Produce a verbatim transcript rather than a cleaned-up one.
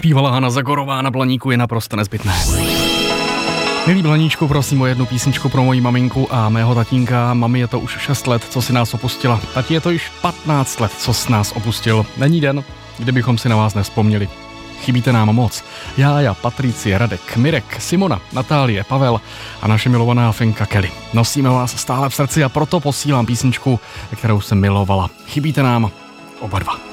Zpívala Hana Zagorová na Blaníku, je naprosto nezbytné. Milý Blaníčku, prosím o jednu písničku pro moji maminku a mého tatínka. Mami je to už šest let, co si nás opustila. Tati je to již patnáct let, co si nás opustil. Není den, kdybychom si na vás nevzpomněli. Chybíte nám moc. Jája, Patricie, Radek, Mirek, Simona, Natálie, Pavel a naše milovaná Finka Kelly. Nosíme vás stále v srdci a proto posílám písničku, kterou jsem milovala. Chybíte nám oba dva.